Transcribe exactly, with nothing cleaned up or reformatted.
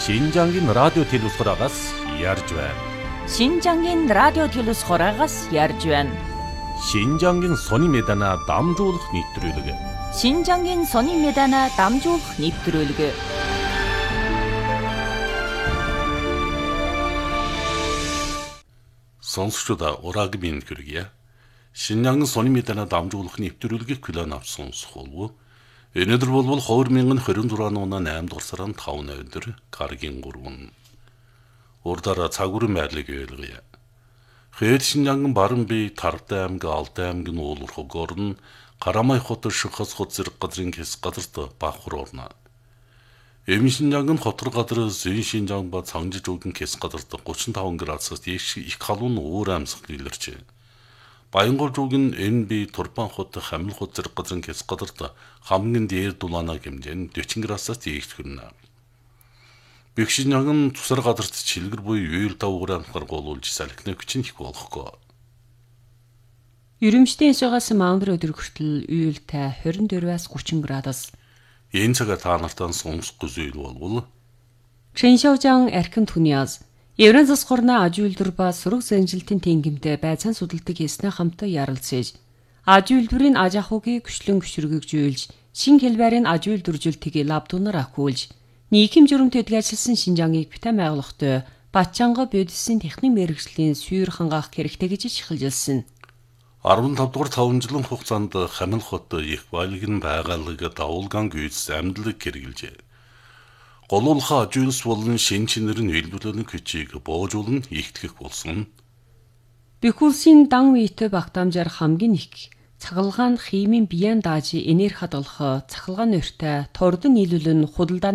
신장인 라디오 телевизорагаас ярьж байна. 신장인 라디오 телевизорагаас ярьж байна. 신장인 сони медана дамжуулах нэвтрүүлэг. 신장인 сони медана дамжуулах нэвтрүүлэг. Сонсогчдоо ураг минь хүргье. Шинжаангын сони медана дамжуулах нэвтрүүлгийг хүлээн авсан сонсох болов. Өнөөдөр болвол хоёр мянган двадцать sáu оны eight дугаар сарын five өдөр гарагийн three. Урдаараа цагуурын байрлыг ойлгоё. Хэд Шинжаангын баруун бие Тарвтай аймаг Алтай аймгийн уулуурхогоор нь Карамай хотор Шихас хот зэрэг газрын хэс газарт бахар орно. Эм Шинжаангын хотор газар Зэн Шинжаан ба Цангжиж өвгөн хэс газарт thirty-five градусаас дээш их халуун уур амьсгал илэрчээ. Баянгол жуугийн Н Б Турпан хот Хамил хот зэрэг газрын хэс газарт хамгийн дээр дулаанаа хэмжээ нь forty градусаас дээш хүрнэ. Бэгшинягын тусар газарт чилгэр буй уйл давгар амхар голуулж салхины хүчин их болохгүй. Ерөмшдийн эсвэгээс мангар өдөр хүртэл уйлтай twenty-four-аас thirty градус. Энэ цагаар та нартаа сонсох зүйл болвол Чэншоужан архим түниаз Еврен засгорна ажуулдур ба сураг зэнжилтийн тэнгимтэй байцаан судалдаг хийснэ хамтаа ярилцээж ажуулдурын аж ахуйг гүшлэн гүшрэгжүүлж шин хэлбэрийн ажуулдуржилтгийг лабдунаар ахиулж нийгэм журам төдг ажилласан Шинжаангийг битэн байгуулахтай Батчанга бодисын техник мэргэжлийн сүйр хангаах хэрэгтэй гэж шилжилсэн. fifty-five дугаар five жилийн хугацаанд Хамил хот их байлгийн байгаалагыг давуулгаан гүйц амьдлаг хэрэгжилжээ. Голуулха ажуулс болон шин чинэр нь хэлбэлэн хүчийг боожуулан ихтгэх болсон. Бэхүүлсийн дан үйтэй багтаамжаар хамгийн их цахалгаан химийн биеэн дааж энерги хадгалах цахалгаан нөртэй тордон нийлүүлэн худалдаа